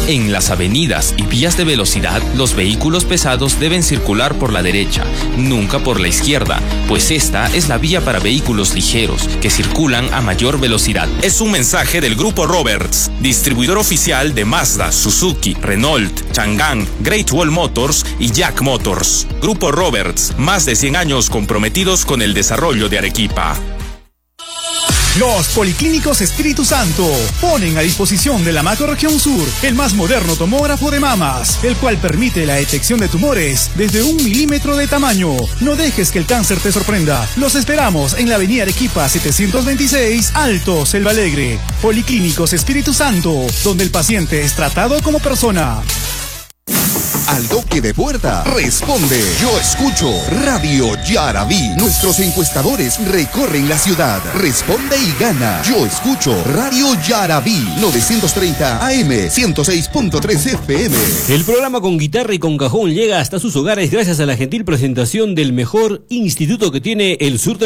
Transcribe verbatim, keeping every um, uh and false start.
En las avenidas y vías de velocidad, los vehículos pesados deben circular por la derecha, nunca por la izquierda, pues esta es la vía para vehículos ligeros que circulan a mayor velocidad. Es un mensaje del Grupo Roberts, distribuidor oficial de Mazda, Suzuki, Renault, Chang'an, Great Wall Motors y Jack Motors. Grupo Roberts, más de cien años comprometidos con el desarrollo de Arequipa. Los Policlínicos Espíritu Santo ponen a disposición de la Macrorregión Sur el más moderno tomógrafo de mamas, el cual permite la detección de tumores desde un milímetro de tamaño. No dejes que el cáncer te sorprenda. Los esperamos en la avenida Arequipa setecientos veintiséis, Alto, Selva Alegre. Policlínicos Espíritu Santo, donde el paciente es tratado como persona. Al toque de puerta, responde. Yo escucho Radio Yarabí. Nuestros encuestadores recorren la ciudad. Responde y gana. Yo escucho Radio Yarabí. novecientos treinta A M, ciento seis punto tres F M. El programa con guitarra y con cajón llega hasta sus hogares gracias a la gentil presentación del mejor instituto que tiene el sur del